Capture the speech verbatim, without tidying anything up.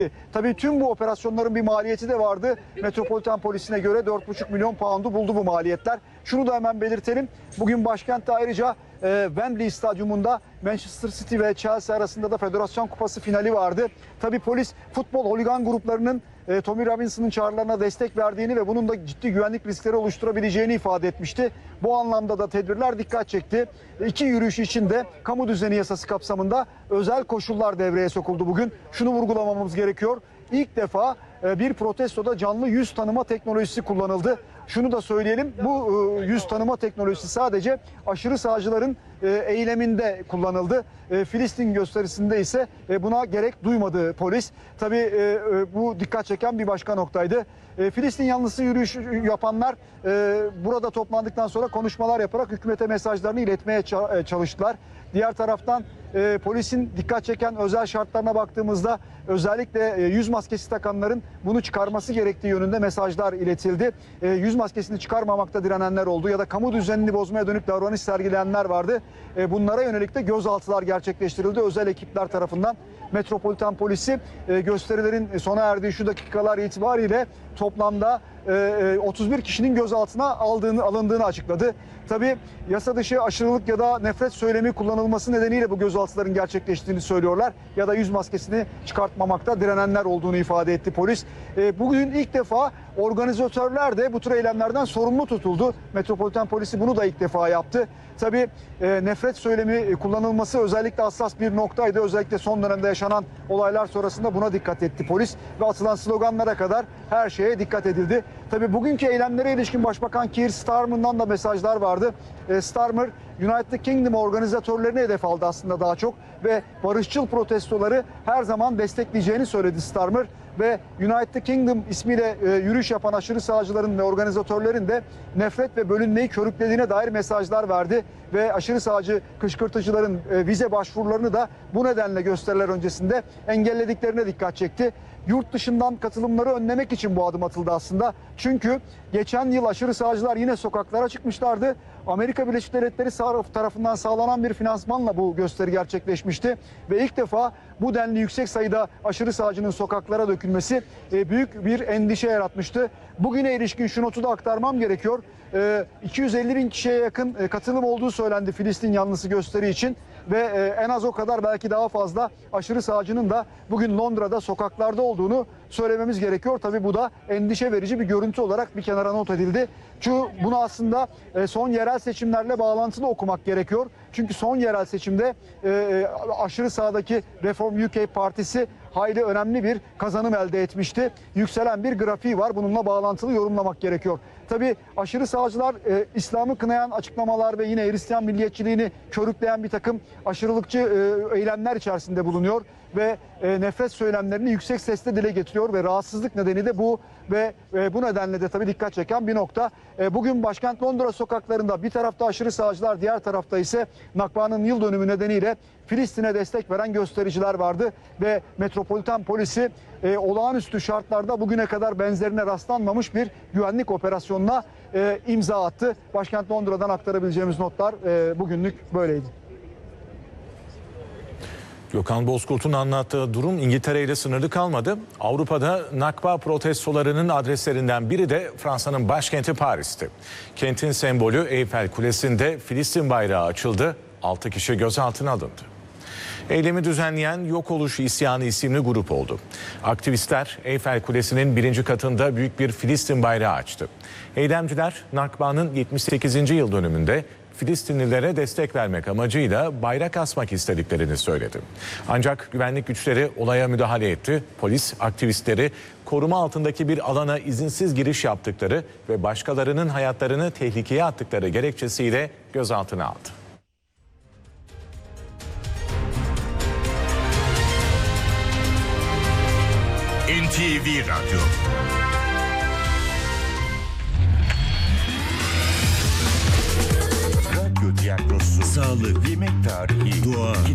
Tabii tüm bu operasyonların bir maliyeti de vardı. Metropolitan Polisi'ne göre dört buçuk milyon poundu buldu bu maliyetler. Şunu da hemen belirtelim. Bugün başkentte ayrıca e, Wembley Stadyumunda Manchester City ve Chelsea arasında da Federasyon Kupası finali vardı. Tabii polis futbol holigan gruplarının e, Tommy Robinson'ın çağrılarına destek verdiğini ve bunun da ciddi güvenlik riskleri oluşturabileceğini ifade etmişti. Bu anlamda da tedbirler dikkat çekti. İki yürüyüş için de kamu düzeni yasası kapsamında özel koşullar devreye sokuldu bugün. Şunu vurgulamamız gerekiyor. İlk defa bir protestoda canlı yüz tanıma teknolojisi kullanıldı. Şunu da söyleyelim, bu yüz tanıma teknolojisi sadece aşırı sağcıların eyleminde kullanıldı. Filistin gösterisinde ise buna gerek duymadı polis. Tabii bu dikkat çeken bir başka noktaydı. Filistin yanlısı yürüyüş yapanlar burada toplandıktan sonra konuşmalar yaparak hükümete mesajlarını iletmeye çalıştılar. Diğer taraftan e, polisin dikkat çeken özel şartlarına baktığımızda özellikle e, yüz maskesi takanların bunu çıkarması gerektiği yönünde mesajlar iletildi. E, yüz maskesini çıkarmamakta direnenler oldu ya da kamu düzenini bozmaya dönük davranış sergileyenler vardı. E, bunlara yönelik de gözaltılar gerçekleştirildi özel ekipler tarafından. Metropolitan Polisi e, gösterilerin sona erdiği şu dakikalar itibariyle toplamda e, otuz bir kişinin gözaltına aldığını, alındığını açıkladı. Tabii yasa dışı aşırılık ya da nefret söylemi kullanılması nedeniyle bu gözaltıların gerçekleştiğini söylüyorlar. Ya da yüz maskesini çıkartmamakta direnenler olduğunu ifade etti polis. E, bugün ilk defa organizatörler de bu tür eylemlerden sorumlu tutuldu. Metropolitan Polisi bunu da ilk defa yaptı. Tabii e, nefret söylemi kullanılması özellikle hassas bir noktaydı. Özellikle son dönemde yaşanan olaylar sonrasında buna dikkat etti polis ve atılan sloganlara kadar her şeye dikkat edildi. Tabii bugünkü eylemlere ilişkin Başbakan Keir Starmer'dan da mesajlar vardı. E, Starmer United Kingdom organizatörlerini hedef aldı aslında daha çok ve barışçıl protestoları her zaman destekleyeceğini söyledi Starmer. Ve United Kingdom ismiyle e, yürüyüş yapan aşırı sağcıların ve organizatörlerin de nefret ve bölünmeyi körüklediğine dair mesajlar verdi. Ve aşırı sağcı kışkırtıcıların e, vize başvurularını da bu nedenle gösteriler öncesinde engellediklerine dikkat çekti. Yurt dışından katılımları önlemek için bu adım atıldı aslında. Çünkü geçen yıl aşırı sağcılar yine sokaklara çıkmışlardı. Amerika Birleşik Devletleri tarafından sağlanan bir finansmanla bu gösteri gerçekleşmişti. Ve ilk defa bu denli yüksek sayıda aşırı sağcının sokaklara dökülmesi büyük bir endişe yaratmıştı. Bugüne ilişkin şu notu da aktarmam gerekiyor. iki yüz elli bin kişiye yakın katılım olduğu söylendi Filistin yanlısı gösteri için. Ve en az o kadar belki daha fazla aşırı sağcının da bugün Londra'da sokaklarda olduğunu söylememiz gerekiyor. Tabii bu da endişe verici bir görüntü olarak bir kenara not edildi. Çünkü bunu aslında son yerel seçimlerle bağlantılı okumak gerekiyor. Çünkü son yerel seçimde aşırı sağdaki Reform U K Partisi hayli önemli bir kazanım elde etmişti. Yükselen bir grafiği var. Bununla bağlantılı yorumlamak gerekiyor. Tabii aşırı sağcılar e, İslam'ı kınayan açıklamalar ve yine Hristiyan milliyetçiliğini körükleyen bir takım aşırılıkçı e, eylemler içerisinde bulunuyor ve e, nefret söylemlerini yüksek sesle dile getiriyor ve rahatsızlık nedeni de bu ve e, bu nedenle de tabii dikkat çeken bir nokta. E, bugün başkent Londra sokaklarında bir tarafta aşırı sağcılar, diğer tarafta ise Nakba'nın yıl dönümü nedeniyle Filistin'e destek veren göstericiler vardı ve Metropolitan Polisi e, olağanüstü şartlarda bugüne kadar benzerine rastlanmamış bir güvenlik operasyonuna e, imza attı. Başkent Londra'dan aktarabileceğimiz notlar e, bugünlük böyleydi. Gökhan Bozkurt'un anlattığı durum İngiltere ile sınırlı kalmadı. Avrupa'da Nakba protestolarının adreslerinden biri de Fransa'nın başkenti Paris'ti. Kentin sembolü Eyfel Kulesi'nde Filistin bayrağı açıldı. altı kişi gözaltına alındı. Eylemi düzenleyen Yok Oluş İsyanı isimli grup oldu. Aktivistler Eyfel Kulesi'nin birinci katında büyük bir Filistin bayrağı açtı. Eylemciler Nakba'nın yetmiş sekizinci yıl dönümünde Filistinlilere destek vermek amacıyla bayrak asmak istediklerini söyledi. Ancak güvenlik güçleri olaya müdahale etti. Polis aktivistleri koruma altındaki bir alana izinsiz giriş yaptıkları ve başkalarının hayatlarını tehlikeye attıkları gerekçesiyle gözaltına aldı. N T V Radyo. Radyo tiyatrosu, sağlık, yemek tarihi, doğa,